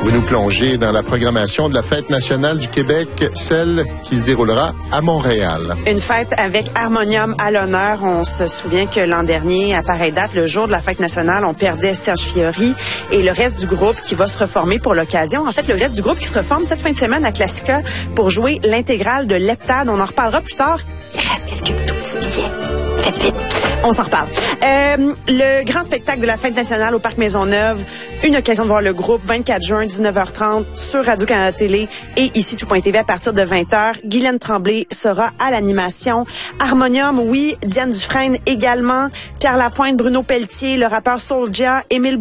Vous nous plongez dans la programmation de la Fête nationale du Québec, celle qui se déroulera à Montréal. Une fête avec harmonium à l'honneur. On se souvient que l'an dernier, à pareille date, le jour de la Fête nationale, on perdait Serge Fiori et le reste du groupe qui va se reformer pour l'occasion. En fait, le reste du groupe qui se reforme cette fin de semaine à Classica pour jouer l'intégrale de l'Heptade. On en reparlera plus tard. Il reste quelques tout petits billets. Faites vite. On s'en reparle. Le grand spectacle de la Fête nationale au Parc Maisonneuve, une occasion de voir le groupe, 24 juin, 19h30, sur Radio-Canada Télé et ici tout.tv à partir de 20h. Guylaine Tremblay sera à l'animation. Harmonium, oui. Diane Dufresne également. Pierre Lapointe, Bruno Pelletier, le rappeur Soulja, Émile